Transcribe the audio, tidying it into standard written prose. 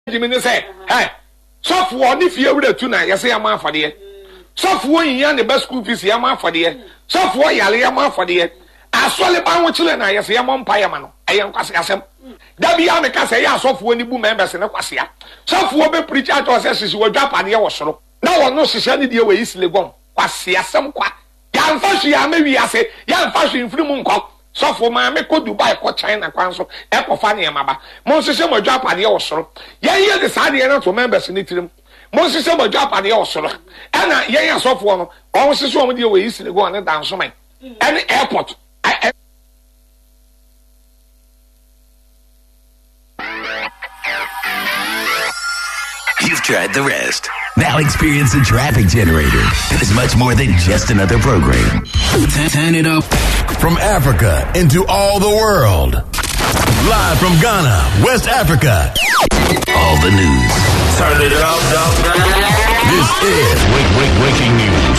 Jimmy say, hey, software if you would tuna, yes, I'm off for the software in the best school fees, I'm off for the software, I'm off for the as well about children, I say, I'm on Piaman. I am Cassiam. Dabi Ameka say, yeah, software the boom members in a Quasia. Software be preach out to us as you were drop on the Oslo. No one knows she any deal with easily gone. Quasia some qua. Young fashion, maybe I say, young fashion, Flumunco. Software man, me could Dubai, co China, Council, Epifania Maba. Moses will drop at the Oslo. Yeah, the side to members in it. Moses will drop at the Oslo. And yeah, software, almost so many ways to go on and down so many. Any airport. You've tried the rest. Now experience the traffic generator. It's much more than just another program. Turn it up. From Africa into all the world. Live from Ghana, West Africa. All the news. Turn it up, dog. This is Breaking News.